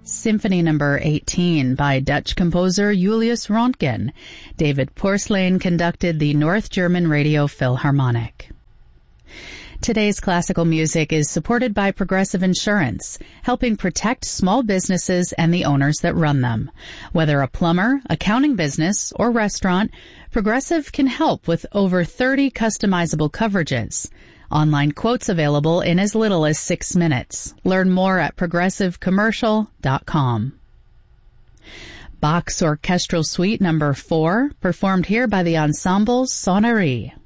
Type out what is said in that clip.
Symphony No. 18 by Dutch composer Julius Röntgen. David Porcelain conducted the North German Radio Philharmonic. Today's classical music is supported by Progressive Insurance, helping protect small businesses and the owners that run them. Whether a plumber, accounting business, or restaurant, Progressive can help with over 30 customizable coverages. Online quotes available in as little as 6 minutes. Learn more at progressivecommercial.com. Bach's Orchestral Suite No. 4, performed here by the Ensemble Sonnerie.